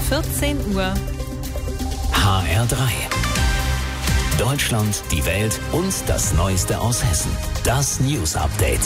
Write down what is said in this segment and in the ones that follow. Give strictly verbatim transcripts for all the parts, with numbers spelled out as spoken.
vierzehn Uhr. H R drei. Deutschland, die Welt und das Neueste aus Hessen. Das News Update.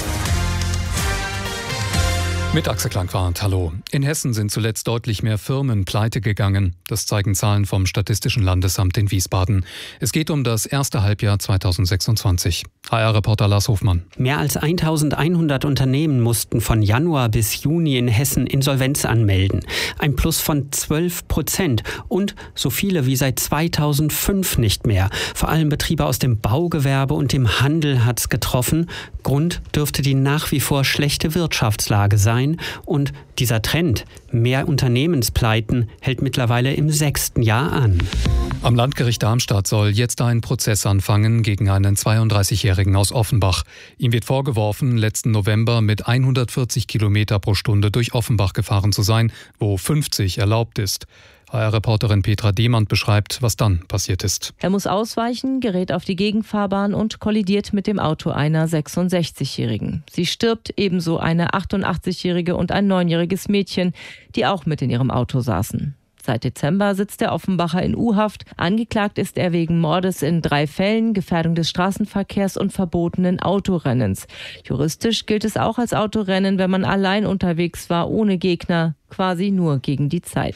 Mit Axel Klangwart, hallo. In Hessen sind zuletzt deutlich mehr Firmen pleite gegangen. Das zeigen Zahlen vom Statistischen Landesamt in Wiesbaden. Es geht um das erste Halbjahr zweitausendsechsundzwanzig. H R-Reporter Lars Hofmann. Mehr als eintausendeinhundert Unternehmen mussten von Januar bis Juni in Hessen Insolvenz anmelden. Ein Plus von zwölf Prozent und so viele wie seit zweitausendfünf nicht mehr. Vor allem Betriebe aus dem Baugewerbe und dem Handel hat's getroffen. Grund dürfte die nach wie vor schlechte Wirtschaftslage sein. Und dieser Trend, mehr Unternehmenspleiten, hält mittlerweile im sechsten Jahr an. Am Landgericht Darmstadt soll jetzt ein Prozess anfangen gegen einen zweiunddreißigjährigen aus Offenbach. Ihm wird vorgeworfen, letzten November mit hundertvierzig Kilometer pro Stunde durch Offenbach gefahren zu sein, wo fünfzig erlaubt ist. H R-Reporterin Petra Demand beschreibt, was dann passiert ist. Er muss ausweichen, gerät auf die Gegenfahrbahn und kollidiert mit dem Auto einer sechsundsechzigjährigen. Sie stirbt, ebenso eine achtundachtzigjährige und ein neunjähriges Mädchen, die auch mit in ihrem Auto saßen. Seit Dezember sitzt der Offenbacher in U-Haft. Angeklagt ist er wegen Mordes in drei Fällen, Gefährdung des Straßenverkehrs und verbotenen Autorennens. Juristisch gilt es auch als Autorennen, wenn man allein unterwegs war, ohne Gegner, quasi nur gegen die Zeit.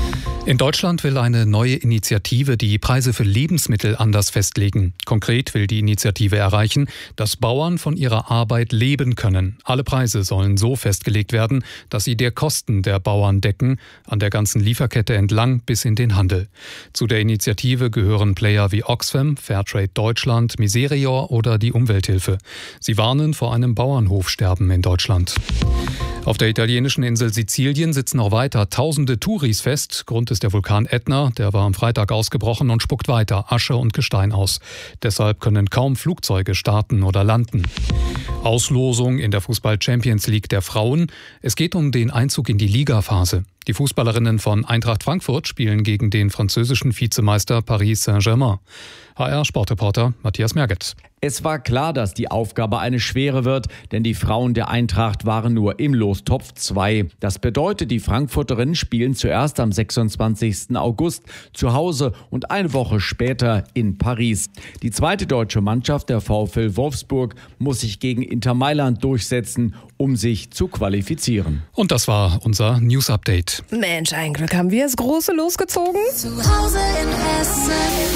In Deutschland will eine neue Initiative die Preise für Lebensmittel anders festlegen. Konkret will die Initiative erreichen, dass Bauern von ihrer Arbeit leben können. Alle Preise sollen so festgelegt werden, dass sie der Kosten der Bauern decken, an der ganzen Lieferkette entlang bis in den Handel. Zu der Initiative gehören Player wie Oxfam, Fairtrade Deutschland, Miserior oder die Umwelthilfe. Sie warnen vor einem Bauernhofsterben in Deutschland. Auf der italienischen Insel Sizilien sitzen noch weiter tausende Touris fest. Grund ist der Vulkan Ätna, der war am Freitag ausgebrochen und spuckt weiter Asche und Gestein aus. Deshalb können kaum Flugzeuge starten oder landen. Auslosung in der Fußball-Champions League der Frauen. Es geht um den Einzug in die Ligaphase. Die Fußballerinnen von Eintracht Frankfurt spielen gegen den französischen Vizemeister Paris Saint-Germain. H R-Sportreporter Matthias Merget. Es war klar, dass die Aufgabe eine schwere wird, denn die Frauen der Eintracht waren nur im Lostopf zwei. Das bedeutet, die Frankfurterinnen spielen zuerst am sechsundzwanzigsten August zu Hause und eine Woche später in Paris. Die zweite deutsche Mannschaft, der VfL Wolfsburg, muss sich gegen Inter Mailand durchsetzen, um sich zu qualifizieren. Und das war unser News Update. Mensch, ein Glück haben wir das Große losgezogen. Zu Hause in Hessen.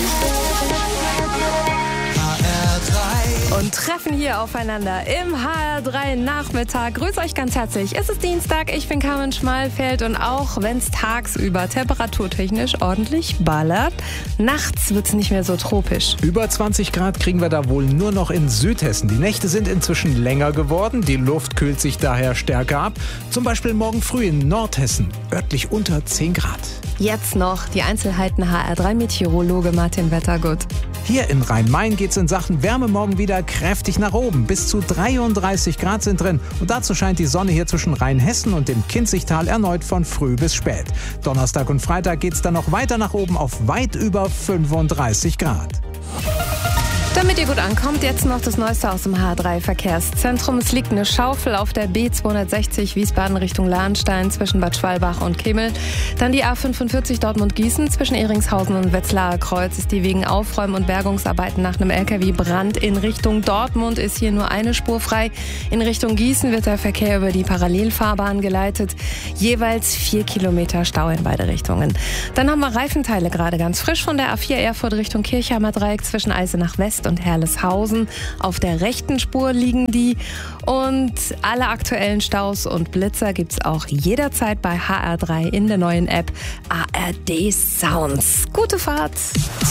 Und treffen hier aufeinander im H R drei Nachmittag. Grüß euch ganz herzlich. Es ist Dienstag, ich bin Carmen Schmalfeld und auch wenn es tagsüber temperaturtechnisch ordentlich ballert, nachts wird es nicht mehr so tropisch. Über zwanzig Grad kriegen wir da wohl nur noch in Südhessen. Die Nächte sind inzwischen länger geworden, die Luft kühlt sich daher stärker ab. Zum Beispiel morgen früh in Nordhessen, örtlich unter zehn Grad. Jetzt noch die Einzelheiten H R drei Meteorologe Martin Wettergut. Hier in Rhein-Main geht es in Sachen Wärme morgen wieder kräftig nach oben. Bis zu dreiunddreißig Grad sind drin. Und dazu scheint die Sonne hier zwischen Rheinhessen und dem Kinzigtal erneut von früh bis spät. Donnerstag und Freitag geht es dann noch weiter nach oben auf weit über fünfunddreißig Grad. Damit ihr gut ankommt, jetzt noch das Neueste aus dem H drei Verkehrszentrum. Es liegt eine Schaufel auf der B zweihundertsechzig Wiesbaden Richtung Lahnstein zwischen Bad Schwalbach und Kehl. Dann die A fünfundvierzig Dortmund-Gießen zwischen Ehringshausen und Wetzlarer Kreuz ist die wegen Aufräumen und Bergungsarbeiten nach einem L K W-Brand in Richtung Dortmund ist hier nur eine Spur frei. In Richtung Gießen wird der Verkehr über die Parallelfahrbahn geleitet. Jeweils vier Kilometer Stau in beide Richtungen. Dann haben wir Reifenteile gerade ganz frisch von der A vier Erfurt Richtung Kirchheimer Dreieck zwischen Eisenach West und Herleshausen. Auf der rechten Spur liegen die. Und alle aktuellen Staus und Blitzer gibt es auch jederzeit bei H R drei in der neuen App A R D Sounds. Gute Fahrt!